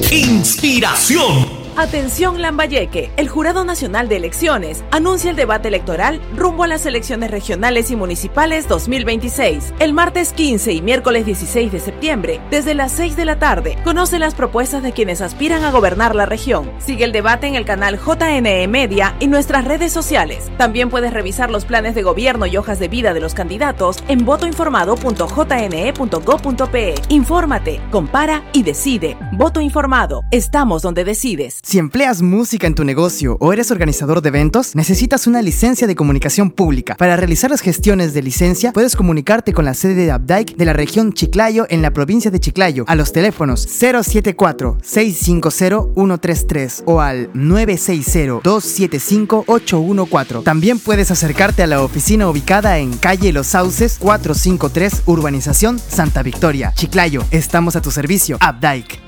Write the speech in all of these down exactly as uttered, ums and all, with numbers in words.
Inspiración. Atención Lambayeque, el Jurado Nacional de Elecciones anuncia el debate electoral rumbo a las elecciones regionales y municipales dos mil veintiséis. El martes quince y miércoles dieciséis de septiembre, desde las seis de la tarde, conoce las propuestas de quienes aspiran a gobernar la región. Sigue el debate en el canal J N E Media y nuestras redes sociales. También puedes revisar los planes de gobierno y hojas de vida de los candidatos en voto informado punto j n e punto gob punto pe. Infórmate, compara y decide. Voto informado. Estamos donde decides. Si empleas música en tu negocio o eres organizador de eventos, necesitas una licencia de comunicación pública. Para realizar las gestiones de licencia, puedes comunicarte con la sede de Abdaic de la región Chiclayo en la provincia de Chiclayo a los teléfonos cero siete cuatro, seis cinco cero, uno tres tres o al nueve seis cero, dos siete cinco, ocho uno cuatro. También puedes acercarte a la oficina ubicada en calle Los Sauces cuatrocientos cincuenta y tres, Urbanización Santa Victoria, Chiclayo. Estamos a tu servicio, Abdaic.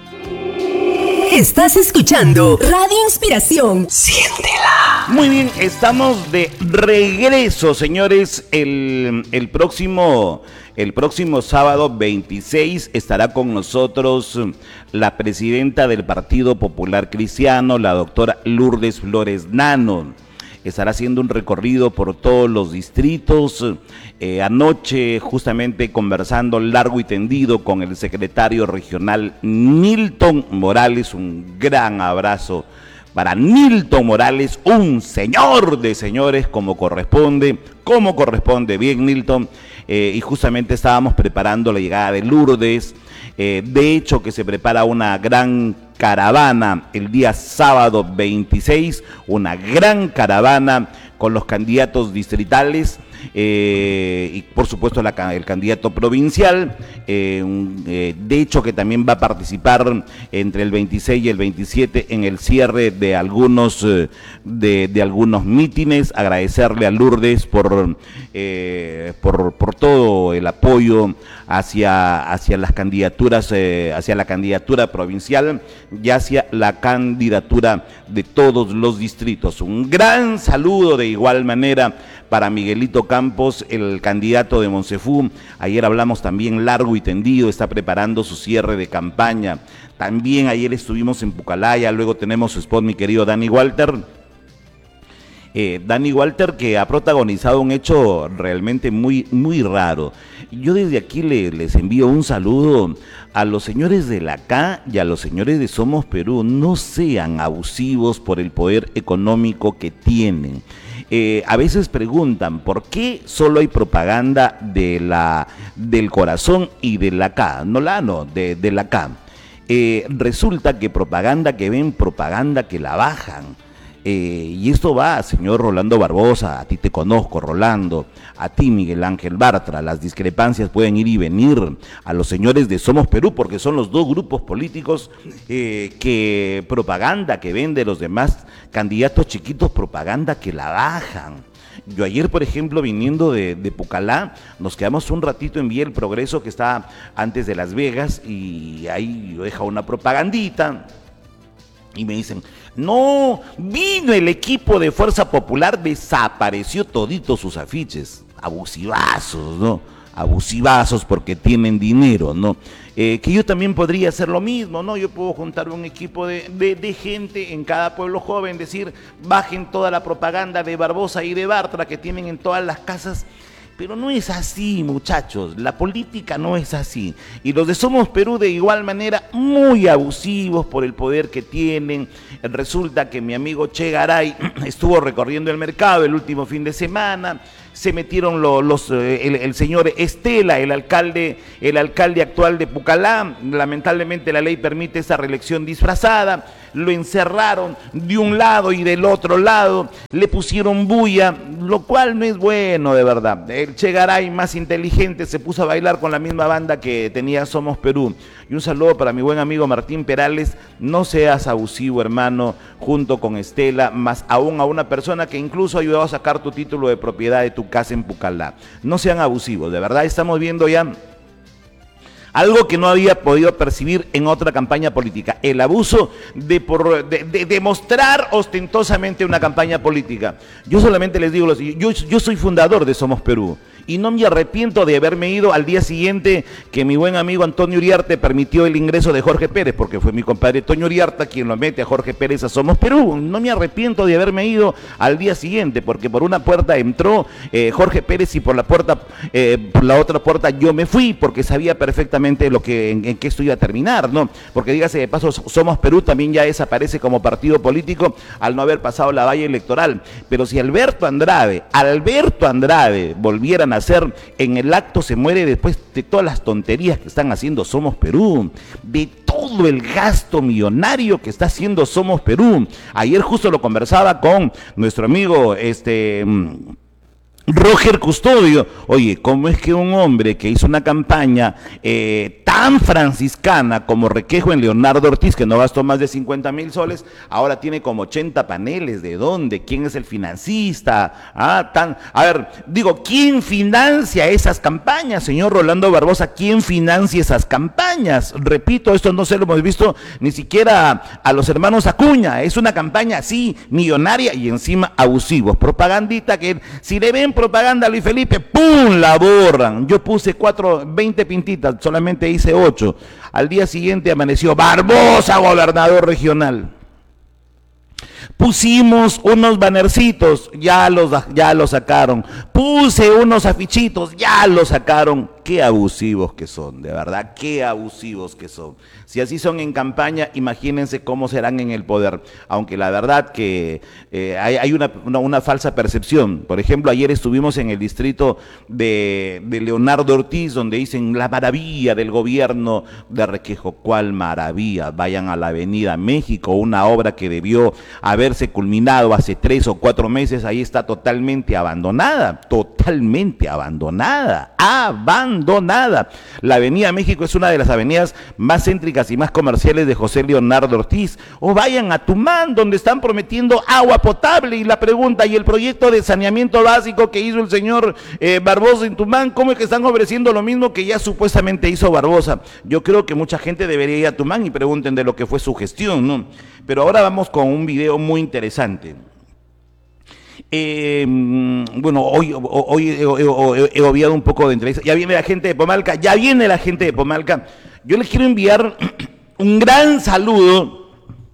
Estás escuchando Radio Inspiración. Siéntela. Muy bien, estamos de regreso, señores. El, el próximo, el próximo sábado veintiséis estará con nosotros la presidenta del Partido Popular Cristiano, la doctora Lourdes Flores Nano. Estará haciendo un recorrido por todos los distritos. Eh, anoche, justamente conversando largo y tendido con el secretario regional Nilton Morales, un gran abrazo para Nilton Morales, un señor de señores como corresponde, como corresponde bien Nilton, eh, y justamente estábamos preparando la llegada de Lourdes. Eh, de hecho que se prepara una gran caravana el día sábado veintiséis, una gran caravana con los candidatos distritales eh, y por supuesto la, el candidato provincial, eh, un, eh, de hecho que también va a participar entre el veintiséis y el veintisiete en el cierre de algunos, eh, de, de algunos mítines. Agradecerle a Lourdes por, eh, por, por todo el apoyo hacia, hacia las candidaturas, eh, hacia la candidatura provincial y hacia la candidatura de todos los distritos. Un gran saludo de igual manera para Miguelito Campos, el candidato de Monsefú. Ayer hablamos también largo y tendido, está preparando su cierre de campaña. También ayer estuvimos en Pucallaya, luego tenemos su spot, mi querido Dani Walter. Eh, Dani Walter, que ha protagonizado un hecho realmente muy, muy raro. Yo desde aquí le, les envío un saludo a los señores de la C A y a los señores de Somos Perú. No sean abusivos por el poder económico que tienen. Eh, a veces preguntan por qué solo hay propaganda de la, del Corazón y de la C A. No la no, de, de la C A. Eh, resulta que propaganda que ven, propaganda que la bajan. Eh, y esto va, señor Rolando Barbosa, a ti te conozco, Rolando, a ti, Miguel Ángel Bartra. Las discrepancias pueden ir y venir, a los señores de Somos Perú, porque son los dos grupos políticos eh, que propaganda que ven de los demás candidatos chiquitos, propaganda que la bajan. Yo ayer, por ejemplo, viniendo de, de Pucallá, nos quedamos un ratito en Vía El Progreso, que está antes de Las Vegas, y ahí yo dejo una propagandita, y me dicen, no, vino el equipo de Fuerza Popular, desapareció toditos sus afiches. Abusivazos, ¿no? Abusivazos porque tienen dinero, ¿no? Eh, que yo también podría hacer lo mismo, ¿no? Yo puedo juntar un equipo de, de, de gente en cada pueblo joven, decir, bajen toda la propaganda de Barbosa y de Bartra que tienen en todas las casas. Pero no es así, muchachos, la política no es así. Y los de Somos Perú de igual manera muy abusivos por el poder que tienen. Resulta que mi amigo Che Garay estuvo recorriendo el mercado el último fin de semana. Se metieron los, los eh, el, el señor Estela, el alcalde, el alcalde actual de Pucallá. Lamentablemente la ley permite esa reelección disfrazada. Lo encerraron de un lado y del otro lado, le pusieron bulla, lo cual no es bueno, de verdad. El Che Garay, más inteligente, se puso a bailar con la misma banda que tenía Somos Perú. Y un saludo para mi buen amigo Martín Perales. No seas abusivo, hermano, junto con Estela, más aún a una persona que incluso ayudó a sacar tu título de propiedad de tu casa en Pucallá. No sean abusivos, de verdad estamos viendo ya algo que no había podido percibir en otra campaña política, el abuso de, por, de, de, de mostrar ostentosamente una campaña política. Yo solamente les digo, yo, yo soy fundador de Somos Perú Y no me arrepiento de haberme ido al día siguiente que mi buen amigo Antonio Uriarte permitió el ingreso de Jorge Pérez, porque fue mi compadre Antonio Uriarte quien lo mete a Jorge Pérez a Somos Perú. No me arrepiento de haberme ido al día siguiente, porque por una puerta entró eh, Jorge Pérez y por la puerta, eh, por la otra puerta yo me fui, porque sabía perfectamente lo que, en, en qué esto iba a terminar, ¿no? Porque dígase de paso, Somos Perú también ya desaparece como partido político al no haber pasado la valla electoral. Pero si Alberto Andrade, Alberto Andrade volvieran a hacer, en el acto se muere después de todas las tonterías que están haciendo Somos Perú, de todo el gasto millonario que está haciendo Somos Perú. Ayer justo lo conversaba con nuestro amigo este Roger Custodio. Oye, ¿cómo es que un hombre que hizo una campaña eh, tan franciscana como Requejo en Leonardo Ortiz, que no gastó más de cincuenta mil soles, ahora tiene como ochenta paneles? ¿De dónde? ¿Quién es el financista? Ah, tan, a ver, digo, ¿quién financia esas campañas, señor Rolando Barbosa? ¿Quién financia esas campañas? Repito, esto no se lo hemos visto ni siquiera a los hermanos Acuña. Es una campaña así, millonaria y encima abusivos. Propagandita que si le ven propaganda a Luis Felipe, ¡pum!, la borran. Yo puse cuatro, veinte pintitas, solamente hice ocho. Al día siguiente amaneció Barbosa, gobernador regional. Pusimos unos bannercitos, ya los, ya los sacaron. Puse unos afichitos, ya los sacaron. Qué abusivos que son, de verdad, qué abusivos que son. Si así son en campaña, imagínense cómo serán en el poder. Aunque la verdad que eh, hay, hay una, una, una falsa percepción. Por ejemplo, ayer estuvimos en el distrito de, de Leonardo Ortiz, donde dicen la maravilla del gobierno de Requejo. ¿Cuál maravilla? Vayan a la Avenida México, una obra que debió haberse culminado hace tres o cuatro meses, ahí está totalmente abandonada, totalmente abandonada, abandonada. La Avenida México es una de las avenidas más céntricas y más comerciales de José Leonardo Ortiz. O vayan a Tumán, donde están prometiendo agua potable, y la pregunta, ¿y el proyecto de saneamiento básico que hizo el señor eh, Barbosa en Tumán? ¿Cómo es que están ofreciendo lo mismo que ya supuestamente hizo Barbosa? Yo creo que mucha gente debería ir a Tumán y pregunten de lo que fue su gestión, ¿no? Pero ahora vamos con un video muy interesante. Eh, bueno, hoy, hoy he, he, he obviado un poco de entrevista. Ya viene la gente de Pomalca, ya viene la gente de Pomalca. Yo les quiero enviar un gran saludo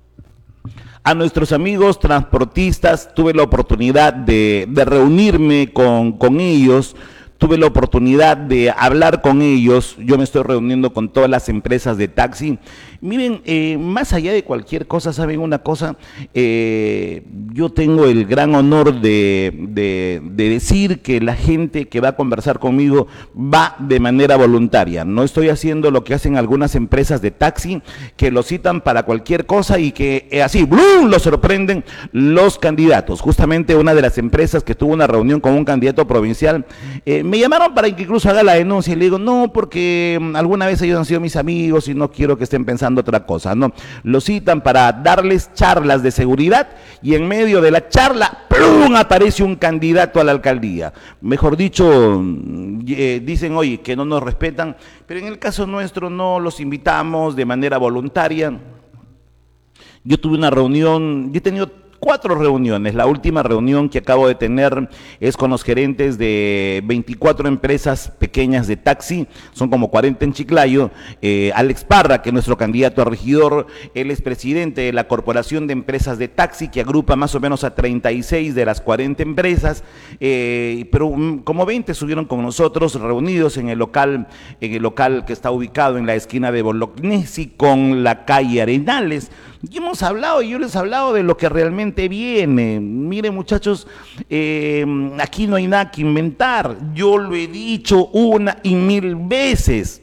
a nuestros amigos transportistas. Tuve la oportunidad de, de reunirme con, con ellos. Tuve la oportunidad de hablar con ellos. Yo me estoy reuniendo con todas las empresas de taxi. Miren, eh, más allá de cualquier cosa, ¿saben una cosa? Eh, yo tengo el gran honor de, de, de decir que la gente que va a conversar conmigo va de manera voluntaria. No estoy haciendo lo que hacen algunas empresas de taxi, que lo citan para cualquier cosa y que eh, así, ¡blum!, lo sorprenden los candidatos. Justamente una de las empresas que tuvo una reunión con un candidato provincial, eh, me llamaron para que incluso haga la denuncia, y le digo, no, porque alguna vez ellos han sido mis amigos y no quiero que estén pensando otra cosa, no. Lo citan para darles charlas de seguridad y en medio de la charla, ¡plum!, aparece un candidato a la alcaldía. Mejor dicho, eh, dicen, oye, que no nos respetan, pero en el caso nuestro no, los invitamos de manera voluntaria. Yo tuve una reunión, yo he tenido cuatro reuniones. La última reunión que acabo de tener es con los gerentes de veinticuatro empresas pequeñas de taxi, son como cuarenta en Chiclayo. eh, Alex Parra, que es nuestro candidato a regidor, él es presidente de la Corporación de Empresas de Taxi, que agrupa más o menos a treinta y seis de las cuarenta empresas, eh, pero um, como veinte estuvieron con nosotros reunidos en el local, en el local que está ubicado en la esquina de Bolognesi con la calle Arenales. Y hemos hablado, y yo les he hablado de lo que realmente viene. Miren, muchachos, eh, aquí no hay nada que inventar. Yo lo he dicho una y mil veces.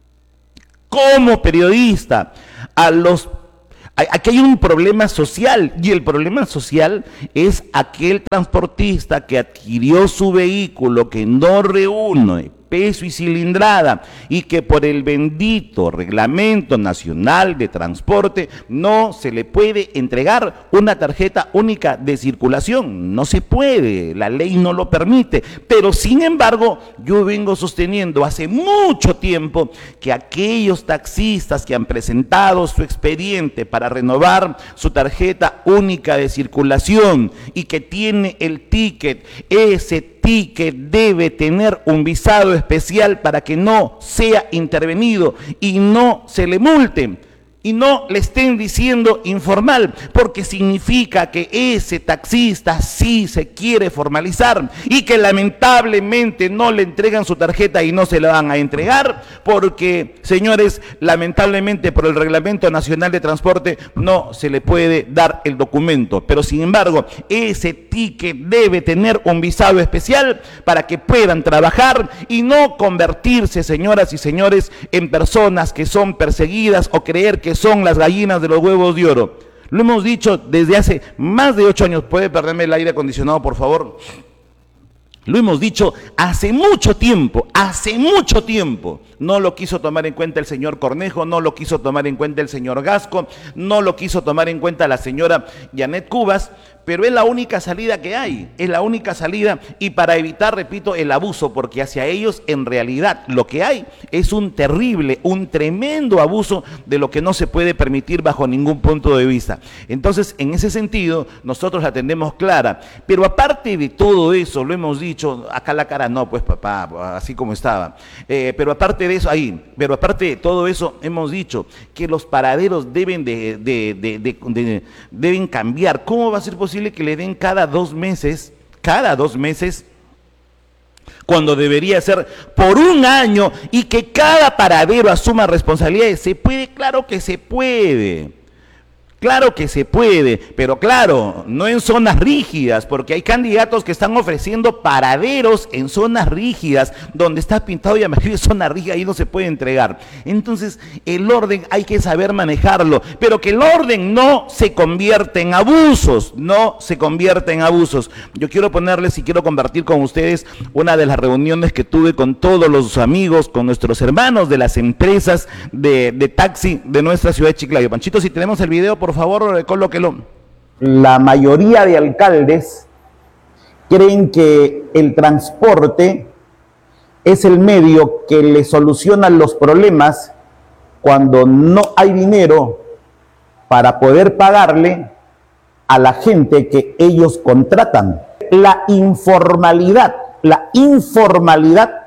Como periodista, a los aquí hay un problema social, y el problema social es aquel transportista que adquirió su vehículo que no reúne peso y cilindrada y que por el bendito Reglamento Nacional de Transporte no se le puede entregar una tarjeta única de circulación. No se puede, la ley no lo permite, pero sin embargo yo vengo sosteniendo hace mucho tiempo que aquellos taxistas que han presentado su expediente para renovar su tarjeta única de circulación y que tiene el ticket, ese ticket debe tener un visado especial para que no sea intervenido y no se le multe. Y no le estén diciendo informal, porque significa que ese taxista sí se quiere formalizar y que lamentablemente no le entregan su tarjeta y no se la van a entregar, porque, señores, lamentablemente por el Reglamento Nacional de Transporte no se le puede dar el documento. Pero sin embargo, ese ticket debe tener un visado especial para que puedan trabajar y no convertirse, señoras y señores, en personas que son perseguidas o creer que son las gallinas de los huevos de oro. Lo hemos dicho desde hace más de ocho años. ¿Puede perderme el aire acondicionado, por favor? Lo hemos dicho hace mucho tiempo, hace mucho tiempo. No lo quiso tomar en cuenta el señor Cornejo, no lo quiso tomar en cuenta el señor Gasco, no lo quiso tomar en cuenta la señora Janet Cubas, pero es la única salida que hay, es la única salida, y para evitar, repito, el abuso, porque hacia ellos en realidad lo que hay es un terrible, un tremendo abuso de lo que no se puede permitir bajo ningún punto de vista. Entonces, en ese sentido, nosotros la tenemos clara, pero aparte de todo eso, lo hemos dicho, acá la cara no, pues papá, así como estaba, eh, pero aparte de eso, ahí, pero aparte de todo eso, hemos dicho que los paraderos deben, de, de, de, de, de, deben cambiar. ¿Cómo va a ser posible que le den cada dos meses, cada dos meses, cuando debería ser por un año, y que cada paradero asuma responsabilidades? ¿Se puede? Claro que se puede. Claro que se puede, pero claro, no en zonas rígidas, porque hay candidatos que están ofreciendo paraderos en zonas rígidas, donde está pintado y amarillo, zona rígida, y no se puede entregar. Entonces, el orden hay que saber manejarlo, pero que el orden no se convierta en abusos, no se convierta en abusos. Yo quiero ponerles y quiero compartir con ustedes una de las reuniones que tuve con todos los amigos, con nuestros hermanos de las empresas de, de taxi de nuestra ciudad de Chiclayo. Panchito, si tenemos el video, por Por favor, colóquelo. La mayoría de alcaldes creen que el transporte es el medio que le soluciona los problemas cuando no hay dinero para poder pagarle a la gente que ellos contratan. La informalidad, la informalidad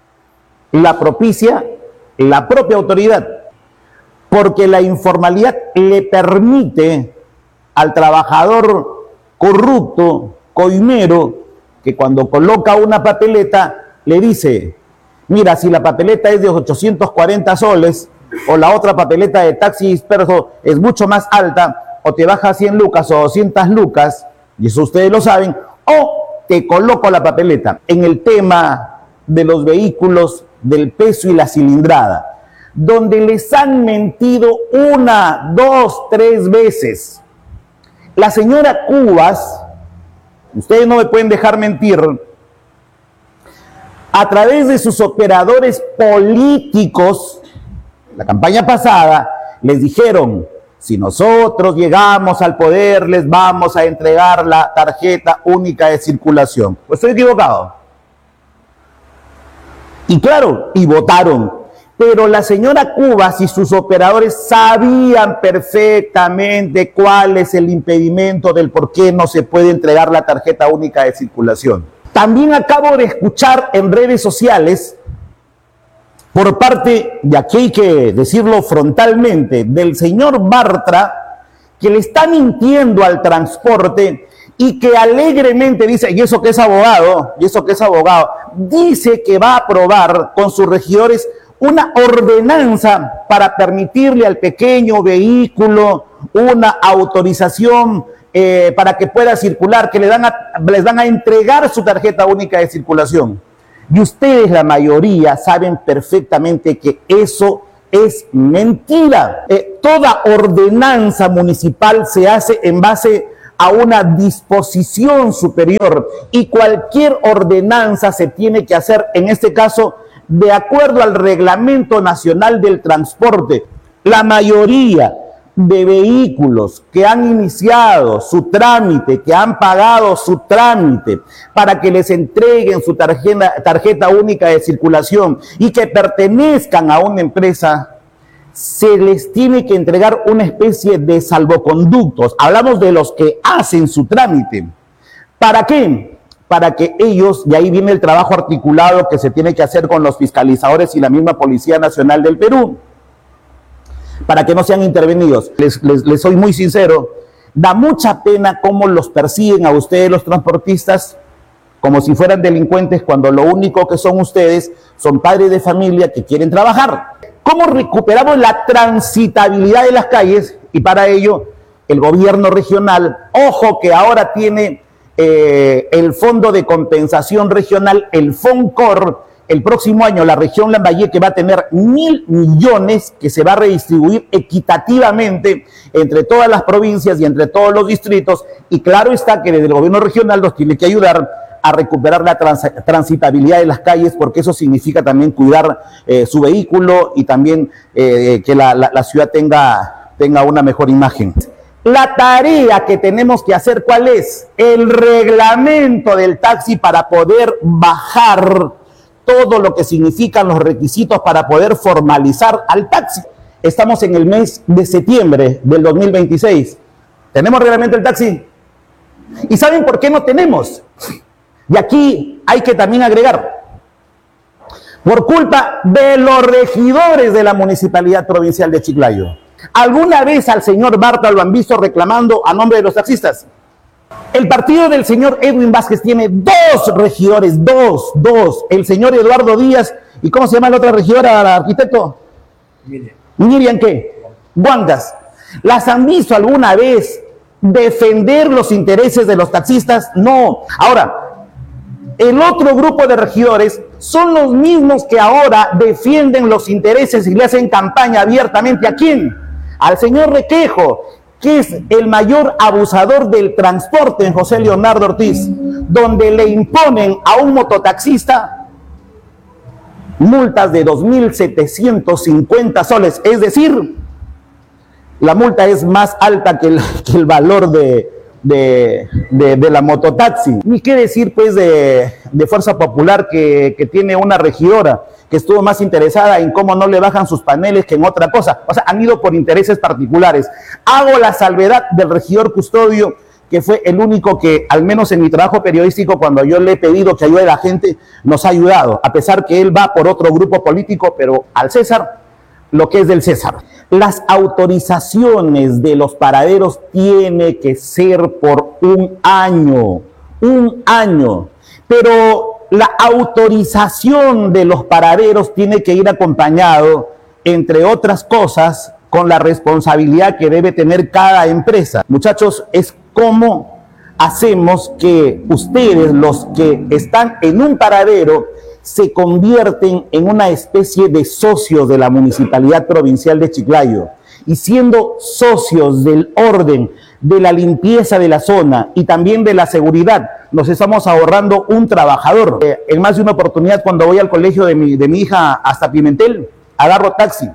la propicia la propia autoridad, porque la informalidad le permite al trabajador corrupto, coimero, que cuando coloca una papeleta le dice, mira, si la papeleta es de ochocientos cuarenta soles o la otra papeleta de taxi disperso es mucho más alta, o te baja cien lucas o doscientas lucas, y eso ustedes lo saben, o te coloco la papeleta. En el tema de los vehículos, del peso y la cilindrada, donde les han mentido una, dos, tres veces. La señora Cubas, ustedes no me pueden dejar mentir, a través de sus operadores políticos, la campaña pasada, les dijeron, si nosotros llegamos al poder, les vamos a entregar la tarjeta única de circulación. Pues estoy equivocado. Y claro, y votaron. Pero la señora Cubas y sus operadores sabían perfectamente cuál es el impedimento del por qué no se puede entregar la tarjeta única de circulación. También acabo de escuchar en redes sociales, por parte, y aquí hay que decirlo frontalmente, del señor Bartra, que le está mintiendo al transporte y que alegremente dice, y eso que es abogado, y eso que es abogado, dice que va a aprobar con sus regidores una ordenanza para permitirle al pequeño vehículo una autorización eh, para que pueda circular, que le dan a, les van a entregar su tarjeta única de circulación. Y ustedes, la mayoría, saben perfectamente que eso es mentira. Eh, toda ordenanza municipal se hace en base a una disposición superior, y cualquier ordenanza se tiene que hacer, en este caso, de acuerdo al Reglamento Nacional del Transporte. La mayoría de vehículos que han iniciado su trámite, que han pagado su trámite para que les entreguen su tarjeta, tarjeta única de circulación y que pertenezcan a una empresa, se les tiene que entregar una especie de salvoconductos. Hablamos de los que hacen su trámite. ¿Para qué? para que ellos, y ahí viene el trabajo articulado que se tiene que hacer con los fiscalizadores y la misma Policía Nacional del Perú, para que no sean intervenidos. Les, les, les soy muy sincero, da mucha pena cómo los persiguen a ustedes los transportistas como si fueran delincuentes, cuando lo único que son ustedes son padres de familia que quieren trabajar. ¿Cómo recuperamos la transitabilidad de las calles? Y para ello, el gobierno regional, ojo que ahora tiene eh, el Fondo de Compensación Regional, el FONCOR. El próximo año la región Lambayeque va a tener mil millones que se va a redistribuir equitativamente entre todas las provincias y entre todos los distritos. Y claro está que desde el gobierno regional nos tiene que ayudar a recuperar la trans transitabilidad de las calles, porque eso significa también cuidar eh, su vehículo y también eh, que la, la, la ciudad tenga, tenga una mejor imagen. La tarea que tenemos que hacer, ¿cuál es? El reglamento del taxi para poder bajar todo lo que significan los requisitos para poder formalizar al taxi. Estamos en el mes de septiembre del dos mil veintiséis. ¿Tenemos reglamento del taxi? ¿Y saben por qué no tenemos? Y aquí hay que también agregar, por culpa de los regidores de la Municipalidad Provincial de Chiclayo. ¿Alguna vez al señor Barta lo han visto reclamando a nombre de los taxistas? El partido del señor Edwin Vázquez tiene dos regidores, dos, dos. El señor Eduardo Díaz, ¿y cómo se llama la otra regidora, arquitecto? Miriam. ¿Miriam qué? Guangas. ¿Las han visto alguna vez defender los intereses de los taxistas? No. Ahora, el otro grupo de regidores son los mismos que ahora defienden los intereses y le hacen campaña abiertamente. ¿A quién? Al señor Requejo, que es el mayor abusador del transporte en José Leonardo Ortiz, donde le imponen a un mototaxista multas de dos mil setecientos cincuenta soles, es decir, la multa es más alta que el, que el valor de, de, de, de la mototaxi. Ni qué decir pues de, de Fuerza Popular, que, que tiene una regidora que estuvo más interesada en cómo no le bajan sus paneles que en otra cosa. O sea, han ido por intereses particulares. Hago la salvedad del regidor Custodio, que fue el único que, al menos en mi trabajo periodístico, cuando yo le he pedido que ayude a la gente, nos ha ayudado, a pesar que él va por otro grupo político, pero al César, lo que es del César. Las autorizaciones de los paraderos tiene que ser por un año, un año, pero la autorización de los paraderos tiene que ir acompañado, entre otras cosas, con la responsabilidad que debe tener cada empresa. Muchachos, es cómo hacemos que ustedes, los que están en un paradero, se convierten en una especie de socios de la Municipalidad Provincial de Chiclayo. Y siendo socios del orden, de la limpieza de la zona y también de la seguridad, nos estamos ahorrando un trabajador. Eh, en más de una oportunidad, cuando voy al colegio de mi, de mi hija hasta Pimentel, agarro taxi.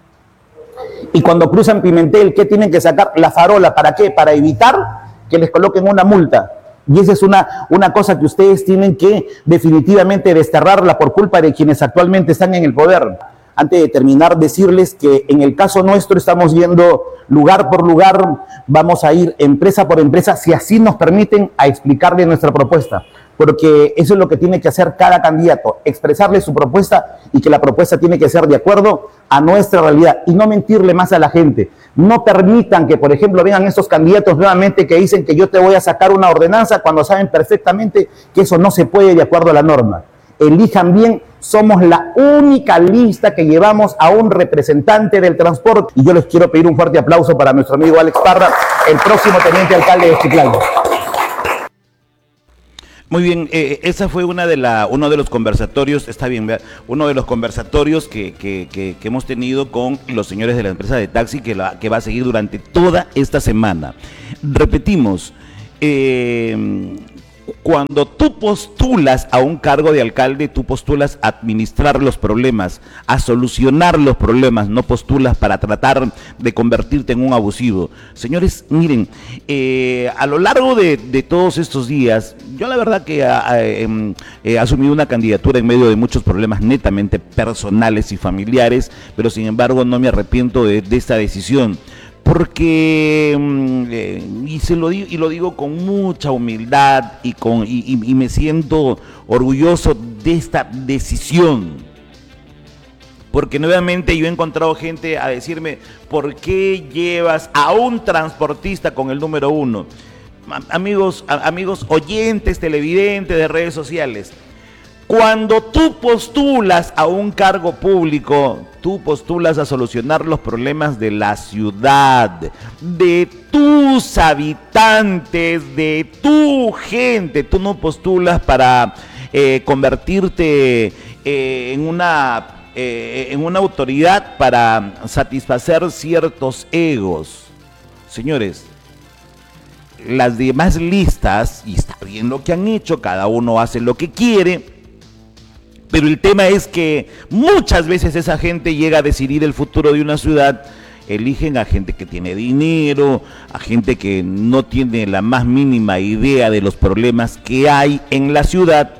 Y cuando cruzan Pimentel, ¿qué tienen que sacar? La farola. ¿Para qué? Para evitar que les coloquen una multa. Y esa es una, una cosa que ustedes tienen que definitivamente desterrarla por culpa de quienes actualmente están en el poder. Antes de terminar, decirles que en el caso nuestro estamos yendo lugar por lugar, vamos a ir empresa por empresa, si así nos permiten, a explicarle nuestra propuesta. Porque eso es lo que tiene que hacer cada candidato, expresarle su propuesta, y que la propuesta tiene que ser de acuerdo a nuestra realidad y no mentirle más a la gente. No permitan que, por ejemplo, vengan estos candidatos nuevamente que dicen que yo te voy a sacar una ordenanza cuando saben perfectamente que eso no se puede de acuerdo a la norma. Elijan bien, somos la única lista que llevamos a un representante del transporte. Y yo les quiero pedir un fuerte aplauso para nuestro amigo Alex Parra, el próximo teniente alcalde de Chiclayo. Muy bien, eh, esa fue una de la, uno de los conversatorios, está bien, uno de los conversatorios que, que, que, que hemos tenido con los señores de la empresa de taxi, que, la, que va a seguir durante toda esta semana. Repetimos, eh, cuando tú postulas a un cargo de alcalde, tú postulas a administrar los problemas, a solucionar los problemas, no postulas para tratar de convertirte en un abusivo. Señores, miren, eh, a lo largo de, de todos estos días, yo la verdad que he eh, asumido una candidatura en medio de muchos problemas netamente personales y familiares, pero sin embargo no me arrepiento de, de esta decisión. porque, eh, y, se lo digo, y lo digo con mucha humildad y, con, y, y, y me siento orgulloso de esta decisión, porque nuevamente yo he encontrado gente a decirme, ¿por qué llevas a un transportista con el número uno? Amigos, amigos oyentes, televidentes de redes sociales, cuando tú postulas a un cargo público, tú postulas a solucionar los problemas de la ciudad, de tus habitantes, de tu gente. Tú no postulas para eh, convertirte eh, en una, eh, en una autoridad para satisfacer ciertos egos. Señores, las demás listas, y está bien lo que han hecho, cada uno hace lo que quiere, pero el tema es que muchas veces esa gente llega a decidir el futuro de una ciudad, eligen a gente que tiene dinero, a gente que no tiene la más mínima idea de los problemas que hay en la ciudad,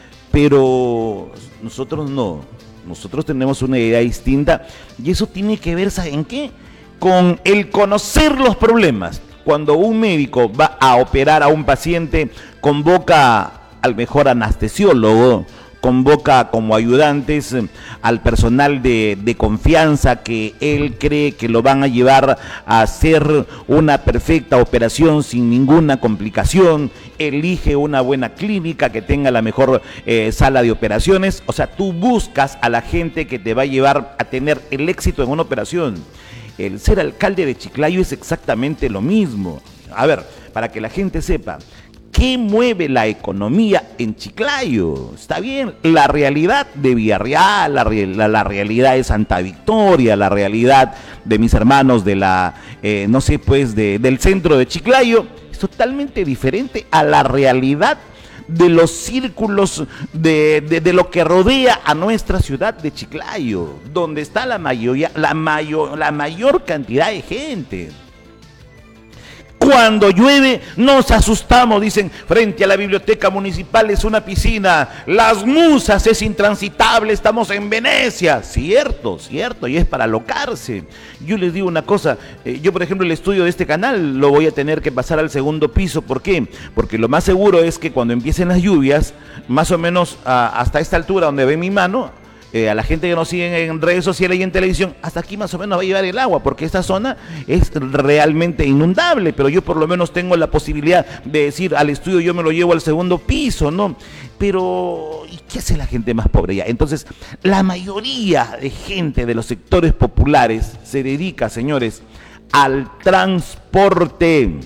pero nosotros no, nosotros tenemos una idea distinta y eso tiene que ver, ¿saben qué? Con el conocer los problemas. Cuando un médico va a operar a un paciente, convoca al mejor anestesiólogo, convoca como ayudantes al personal de, de confianza que él cree que lo van a llevar a hacer una perfecta operación sin ninguna complicación, elige una buena clínica que tenga la mejor eh, sala de operaciones. O sea, tú buscas a la gente que te va a llevar a tener el éxito en una operación. El ser alcalde de Chiclayo es exactamente lo mismo. A ver, para que la gente sepa, ¿qué mueve la economía en Chiclayo? Está bien, la realidad de Villarreal, la, la, la realidad de Santa Victoria, la realidad de mis hermanos de la, eh, no sé, pues, de, del centro de Chiclayo, es totalmente diferente a la realidad de los círculos de, de, de lo que rodea a nuestra ciudad de Chiclayo, donde está la mayoría, la mayor, la mayor cantidad de gente. Cuando llueve nos asustamos, dicen, frente a la biblioteca municipal es una piscina, Las Musas es intransitable, estamos en Venecia. Cierto, cierto, y es para alocarse. Yo les digo una cosa, eh, yo por ejemplo el estudio de este canal lo voy a tener que pasar al segundo piso. ¿Por qué? Porque lo más seguro es que cuando empiecen las lluvias, más o menos a, hasta esta altura donde ve mi mano, Eh, a la gente que nos sigue en redes sociales y en televisión, hasta aquí más o menos va a llegar el agua, porque esta zona es realmente inundable, pero yo por lo menos tengo la posibilidad de decir, al estudio yo me lo llevo al segundo piso, ¿no? Pero, ¿y qué hace la gente más pobre ya? Entonces, la mayoría de gente de los sectores populares se dedica, señores, al transporte.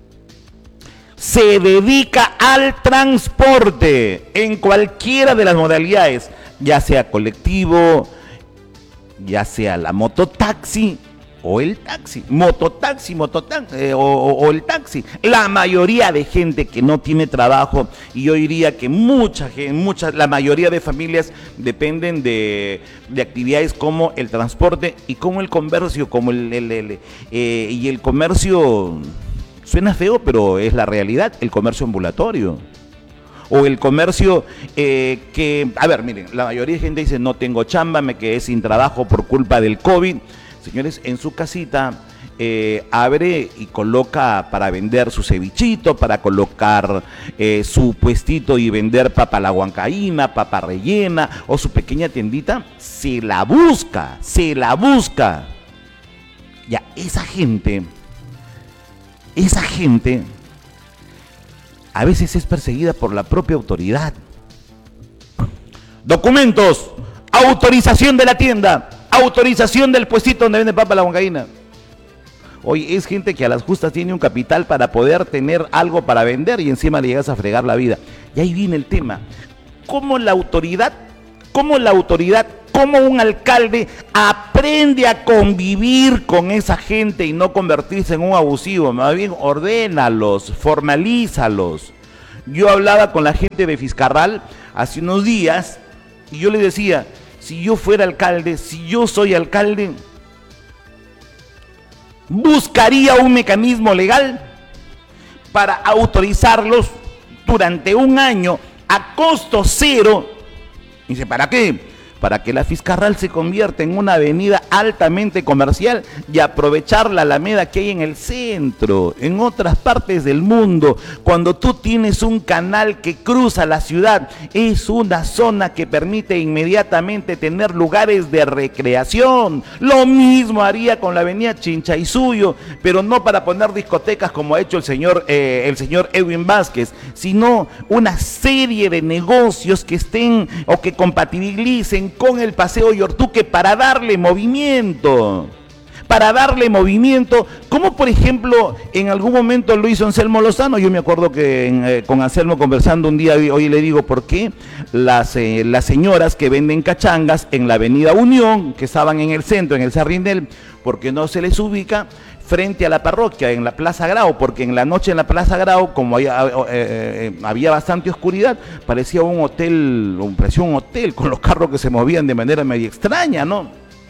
Se dedica al transporte en cualquiera de las modalidades, ya sea colectivo, ya sea la mototaxi o el taxi, mototaxi, mototaxi eh, o, o, o el taxi. La mayoría de gente que no tiene trabajo, y yo diría que mucha gente, mucha, la mayoría de familias dependen de, de actividades como el transporte y como el comercio, como el, el, el eh, y el comercio, suena feo, pero es la realidad, el comercio ambulatorio. O el comercio eh, que, a ver, miren, la mayoría de gente dice, no tengo chamba, me quedé sin trabajo por culpa del COVID. Señores, en su casita eh, abre y coloca para vender su cevichito, para colocar eh, su puestito y vender papa a la huancaína, papa rellena, o su pequeña tiendita, se la busca, se la busca. Ya, esa gente, esa gente... a veces es perseguida por la propia autoridad. Documentos, autorización de la tienda, autorización del puestito donde vende papa la huancaína. Oye, es gente que a las justas tiene un capital para poder tener algo para vender y encima le llegas a fregar la vida. Y ahí viene el tema. ¿Cómo la autoridad, cómo la autoridad, cómo un alcalde aprende a convivir con esa gente y no convertirse en un abusivo? Más bien, ordénalos, formalízalos. Yo hablaba con la gente de Fiscarral hace unos días y yo les decía, si yo fuera alcalde, si yo soy alcalde, buscaría un mecanismo legal para autorizarlos durante un año a costo cero. Dice, ¿para qué? para que la Fiscarral se convierta en una avenida altamente comercial y aprovechar la alameda que hay en el centro. En otras partes del mundo, cuando tú tienes un canal que cruza la ciudad, es una zona que permite inmediatamente tener lugares de recreación. Lo mismo haría con la avenida Chinchaysuyo, pero no para poner discotecas como ha hecho el señor, eh, el señor Edwin Vázquez, sino una serie de negocios que estén o que compatibilicen con el Paseo Yortuque para darle movimiento. Para darle movimiento, como por ejemplo en algún momento lo hizo Anselmo Lozano. Yo me acuerdo que en, eh, con Anselmo conversando un día, hoy le digo por qué las, eh, las señoras que venden cachangas en la avenida Unión, que estaban en el centro, en el Sarrindel, porque no se les ubica frente a la parroquia, en la Plaza Grau, porque en la noche en la Plaza Grau, como había, eh, eh, había bastante oscuridad, parecía un hotel, parecía un hotel con los carros que se movían de manera medio extraña, ¿no?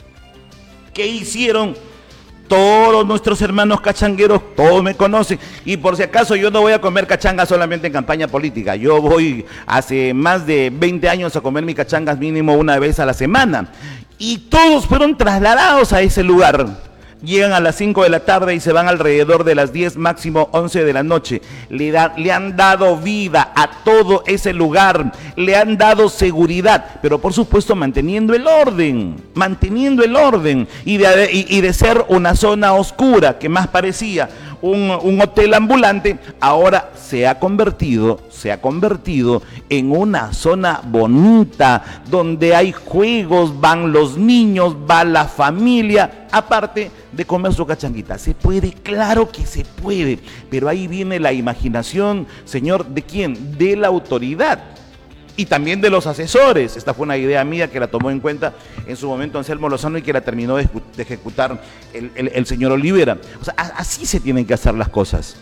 ¿Qué hicieron? Todos nuestros hermanos cachangueros, todos me conocen, y por si acaso yo no voy a comer cachanga solamente en campaña política. Yo voy hace más de veinte años a comer mis cachangas mínimo una vez a la semana, y todos fueron trasladados a ese lugar. Llegan a las cinco de la tarde y se van alrededor de las diez, máximo once de la noche. Le, da, le han dado vida a todo ese lugar, le han dado seguridad, pero por supuesto manteniendo el orden, manteniendo el orden, y de, y, y de ser una zona oscura que más parecía un, un hotel ambulante, ahora se ha convertido, se ha convertido en una zona bonita, donde hay juegos, van los niños, va la familia, aparte de comer su cachanguita. ¿Se puede? Claro que se puede, pero ahí viene la imaginación, señor, ¿de quién? De la autoridad y también de los asesores. Esta fue una idea mía que la tomó en cuenta en su momento Anselmo Lozano y que la terminó de ejecutar el, el, el señor Olivera. O sea, así se tienen que hacer las cosas.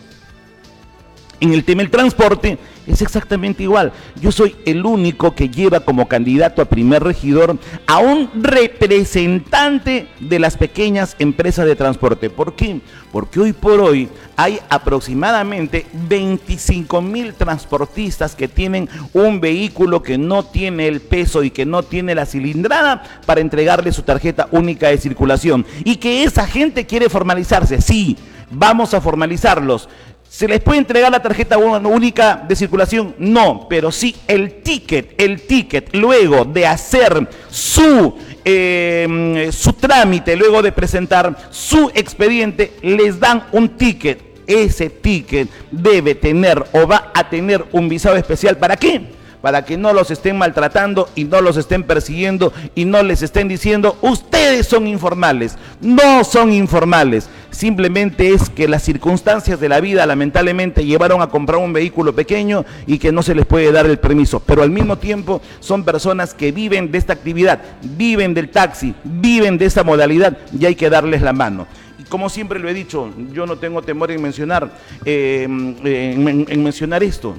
En el tema del transporte es exactamente igual. Yo soy el único que lleva como candidato a primer regidor a un representante de las pequeñas empresas de transporte. ¿Por qué? Porque hoy por hoy hay aproximadamente veinticinco mil transportistas que tienen un vehículo que no tiene el peso y que no tiene la cilindrada para entregarle su tarjeta única de circulación. Y que esa gente quiere formalizarse. Sí, vamos a formalizarlos. ¿Se les puede entregar la tarjeta única de circulación? No, pero sí el ticket, el ticket, luego de hacer su, eh, su trámite, luego de presentar su expediente, les dan un ticket. Ese ticket debe tener o va a tener un visado especial. ¿Para qué? Para que no los estén maltratando y no los estén persiguiendo y no les estén diciendo, ustedes son informales. No son informales, simplemente es que las circunstancias de la vida lamentablemente llevaron a comprar un vehículo pequeño y que no se les puede dar el permiso, pero al mismo tiempo son personas que viven de esta actividad, viven del taxi, viven de esa modalidad y hay que darles la mano. Y como siempre lo he dicho, yo no tengo temor en mencionar, eh, en, en mencionar esto.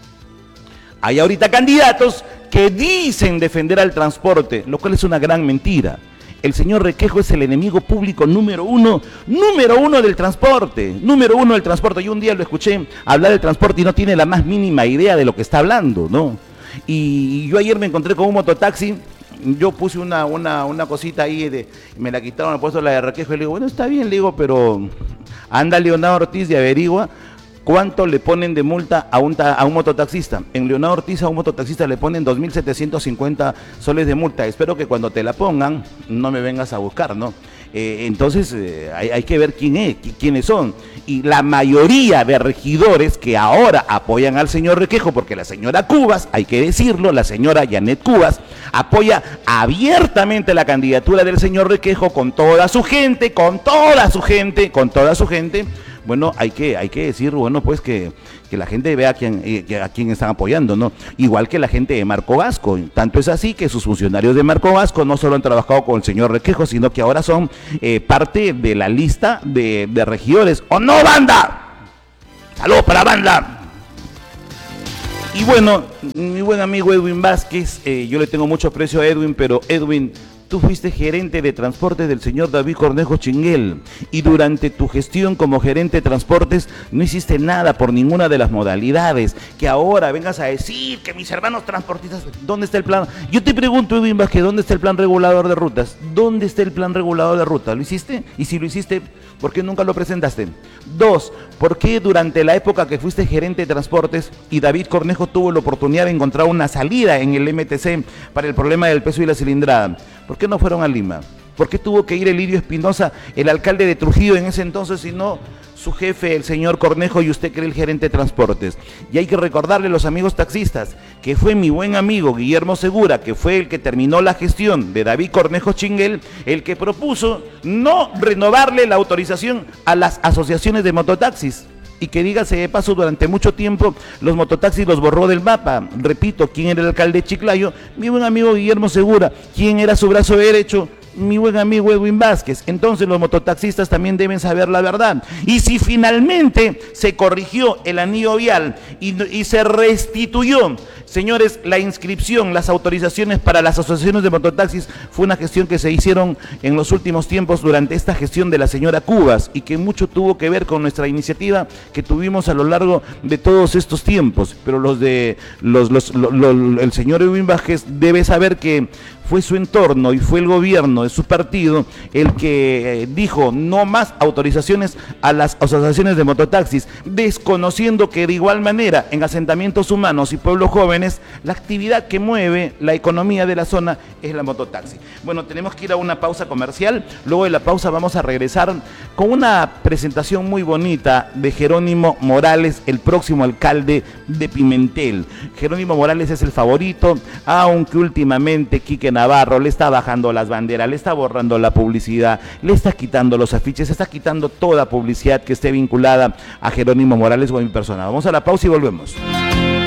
Hay ahorita candidatos que dicen defender al transporte, lo cual es una gran mentira. El señor Requejo es el enemigo público número uno, número uno del transporte, número uno del transporte. Yo un día lo escuché hablar del transporte y no tiene la más mínima idea de lo que está hablando, ¿no? Y yo ayer me encontré con un mototaxi, yo puse una, una, una cosita ahí, de, me la quitaron, me he puesto la de Requejo y le digo, bueno, está bien, le digo, pero anda Leonardo Ortiz y averigua ¿cuánto le ponen de multa a un, a un mototaxista? En Leonardo Ortiz a un mototaxista le ponen dos mil setecientos cincuenta soles de multa. Espero que cuando te la pongan no me vengas a buscar, ¿no? Eh, entonces eh, hay, hay que ver quién es, quiénes son. Y la mayoría de regidores que ahora apoyan al señor Requejo, porque la señora Cubas, hay que decirlo, la señora Janet Cubas, apoya abiertamente la candidatura del señor Requejo con toda su gente, con toda su gente, con toda su gente. Bueno, hay que, hay que decir, bueno, pues que, que la gente vea a quién, eh, a quién están apoyando, ¿no? Igual que la gente de Marco Gasco. Tanto es así que sus funcionarios de Marco Gasco no solo han trabajado con el señor Requejo, sino que ahora son eh, parte de la lista de, de regidores. ¡Oh, no, banda! ¡Saludos para banda! Y bueno, mi buen amigo Edwin Vázquez, eh, yo le tengo mucho aprecio a Edwin, pero Edwin, tú fuiste gerente de transportes del señor David Cornejo Chinguel y durante tu gestión como gerente de transportes no hiciste nada por ninguna de las modalidades. Que ahora vengas a decir que mis hermanos transportistas, ¿dónde está el plan? Yo te pregunto, Edwin Vázquez, ¿dónde está el plan regulador de rutas? ¿Dónde está el plan regulador de rutas? ¿Lo hiciste? Y si lo hiciste, ¿por qué nunca lo presentaste? Dos, ¿por qué durante la época que fuiste gerente de transportes y David Cornejo tuvo la oportunidad de encontrar una salida en el M T C para el problema del peso y la cilindrada? ¿Por qué no fueron a Lima? ¿Por qué tuvo que ir Elirio Espinosa, el alcalde de Trujillo en ese entonces, y no su jefe, el señor Cornejo, y usted que era el gerente de transportes? Y hay que recordarle a los amigos taxistas que fue mi buen amigo Guillermo Segura, que fue el que terminó la gestión de David Cornejo Chinguel, el que propuso no renovarle la autorización a las asociaciones de mototaxis. Y que dígase de paso, durante mucho tiempo los mototaxis los borró del mapa. Repito, ¿quién era el alcalde de Chiclayo? Mi buen amigo Guillermo Segura. ¿Quién era su brazo derecho? Mi buen amigo Edwin Vázquez. Entonces los mototaxistas también deben saber la verdad. Y si finalmente se corrigió el anillo vial y, y se restituyó, señores, la inscripción, las autorizaciones para las asociaciones de mototaxis, fue una gestión que se hicieron en los últimos tiempos durante esta gestión de la señora Cubas y que mucho tuvo que ver con nuestra iniciativa que tuvimos a lo largo de todos estos tiempos. Pero los de los, los, los, los el señor Edwin Vázquez debe saber que fue su entorno y fue el gobierno de su partido el que eh, dijo no más autorizaciones a las asociaciones de mototaxis, desconociendo que de igual manera en asentamientos humanos y pueblos jóvenes la actividad que mueve la economía de la zona es la mototaxi. Bueno, tenemos que ir a una pausa comercial. Luego de la pausa vamos a regresar con una presentación muy bonita de Jerónimo Morales, el próximo alcalde de Pimentel. Jerónimo Morales es el favorito, aunque últimamente Quique Navarro le está bajando las banderas, le está borrando la publicidad, le está quitando los afiches, está quitando toda publicidad que esté vinculada a Jerónimo Morales o a mi persona. Vamos a la pausa y volvemos.